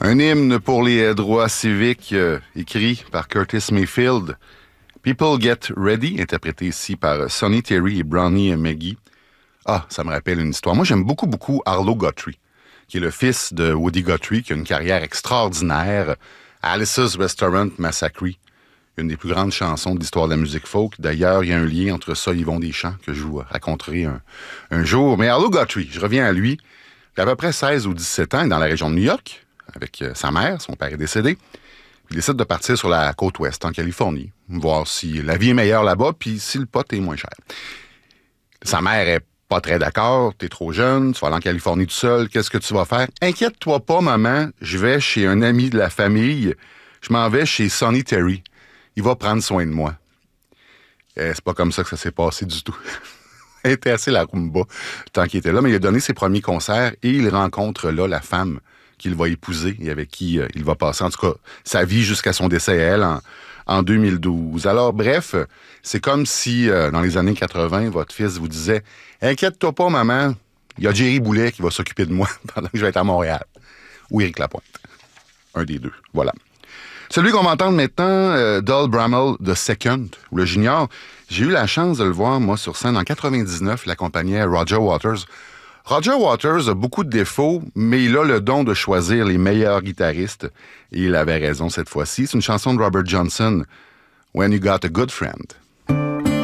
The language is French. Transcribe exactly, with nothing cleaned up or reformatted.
Un hymne pour les droits civiques, euh, écrit par Curtis Mayfield. People Get Ready, interprété ici par Sonny Terry et Brownie McGhee. Ah, ça me rappelle une histoire. Moi, j'aime beaucoup, beaucoup Arlo Guthrie, qui est le fils de Woody Guthrie, qui a une carrière extraordinaire. Alice's Restaurant Massacre, une des plus grandes chansons de l'histoire de la musique folk. D'ailleurs, il y a un lien entre ça et Yvon Deschamps que je vous raconterai un, un jour. Mais Arlo Guthrie, je reviens à lui. Il a à peu près seize ou dix-sept ans, dans la région de New York, avec sa mère. Son père est décédé. Il décide de partir sur la côte ouest, en Californie, voir si la vie est meilleure là-bas, puis si le pot est moins cher. Sa mère est pas très d'accord. T'es trop jeune, tu vas aller en Californie tout seul. Qu'est-ce que tu vas faire? Inquiète-toi pas, maman. Je vais chez un ami de la famille. Je m'en vais chez Sonny Terry. Il va prendre soin de moi. Eh, c'est pas comme ça que ça s'est passé du tout. Il était assez la rumba tant qu'il était là, mais il a donné ses premiers concerts et il rencontre là la femme qu'il va épouser et avec qui euh, il va passer, en tout cas, sa vie jusqu'à son décès, elle, en, en deux mille douze. Alors, bref, c'est comme si, euh, dans les années quatre-vingt, votre fils vous disait « Inquiète-toi pas, maman, il y a Jerry Boulet qui va s'occuper de moi pendant que je vais être à Montréal. » Ou Éric Lapointe. Un des deux, voilà. Celui qu'on va entendre maintenant, euh, Doll Bramall de Second, ou le Junior, j'ai eu la chance de le voir, moi, sur scène en quatre-vingt-dix-neuf, il accompagnait Roger Waters. Roger Waters a beaucoup de défauts, mais il a le don de choisir les meilleurs guitaristes. Et il avait raison cette fois-ci. C'est une chanson de Robert Johnson, When You Got a Good Friend.